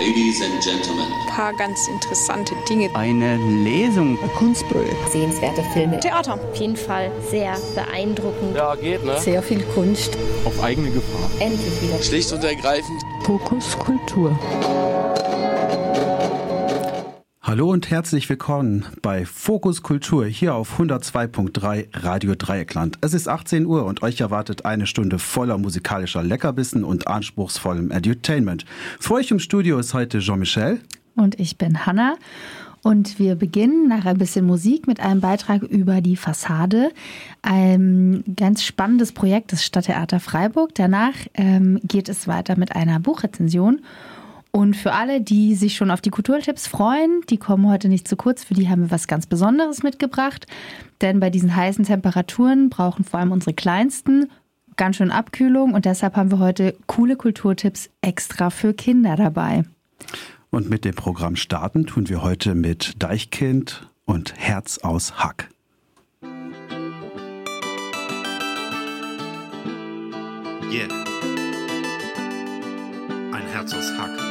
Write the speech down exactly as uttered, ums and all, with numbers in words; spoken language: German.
Ladies and Gentlemen. Ein paar ganz interessante Dinge. Eine Lesung. Ein Kunstprojekt. Sehenswerte Filme. Theater. Auf jeden Fall sehr beeindruckend. Ja, geht, ne? Sehr viel Kunst. Auf eigene Gefahr. Endlich wieder. Schlicht und ergreifend. Fokus Kultur. Hallo und herzlich willkommen bei Fokus Kultur hier auf hundertzwei Komma drei Radio Dreieckland. Es ist achtzehn Uhr und euch erwartet eine Stunde voller musikalischer Leckerbissen und anspruchsvollem Edutainment. Für euch im Studio ist heute Jean-Michel. Und ich bin Hanna. Und wir beginnen nach ein bisschen Musik mit einem Beitrag über die Fassade. Ein ganz spannendes Projekt des Stadttheater Freiburg. Danach ähm, geht es weiter mit einer Buchrezension. Und für alle, die sich schon auf die Kulturtipps freuen, die kommen heute nicht zu kurz, für die haben wir was ganz Besonderes mitgebracht. Denn bei diesen heißen Temperaturen brauchen vor allem unsere Kleinsten ganz schön Abkühlung. Und deshalb haben wir heute coole Kulturtipps extra für Kinder dabei. Und mit dem Programm starten tun wir heute mit Deichkind und Herz aus Hack. Yeah. Ein Herz aus Hack.